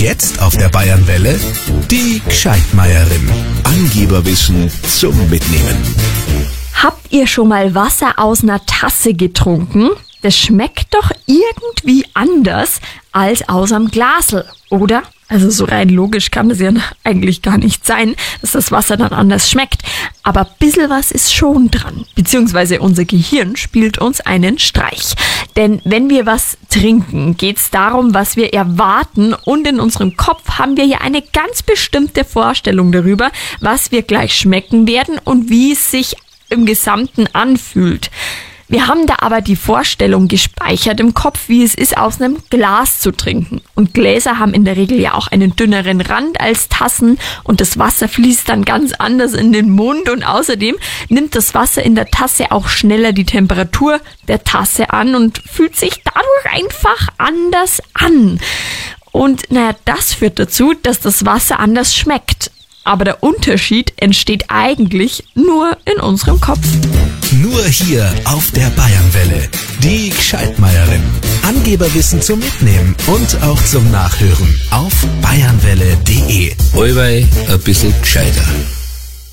jetzt auf der Bayernwelle die Gscheidmeierin. Angeberwissen zum Mitnehmen. Habt ihr schon mal Wasser aus einer Tasse getrunken? Das schmeckt doch irgendwie anders als aus einem Glasl, oder? Also so rein logisch kann es ja eigentlich gar nicht sein, dass das Wasser dann anders schmeckt. Aber ein bisschen was ist schon dran. Beziehungsweise unser Gehirn spielt uns einen Streich. Denn wenn wir was trinken, geht es darum, was wir erwarten. Und in unserem Kopf haben wir ja eine ganz bestimmte Vorstellung darüber, was wir gleich schmecken werden und wie es sich im Gesamten anfühlt. Wir haben da aber die Vorstellung gespeichert im Kopf, wie es ist, aus einem Glas zu trinken. Und Gläser haben in der Regel ja auch einen dünneren Rand als Tassen und das Wasser fließt dann ganz anders in den Mund und außerdem nimmt das Wasser in der Tasse auch schneller die Temperatur der Tasse an und fühlt sich dadurch einfach anders an. Und das führt dazu, dass das Wasser anders schmeckt. Aber der Unterschied entsteht eigentlich nur in unserem Kopf. Nur hier auf der Bayernwelle. Die Gscheidmeierin. Angeberwissen zum Mitnehmen und auch zum Nachhören auf bayernwelle.de. Allweil ein bisschen gescheiter.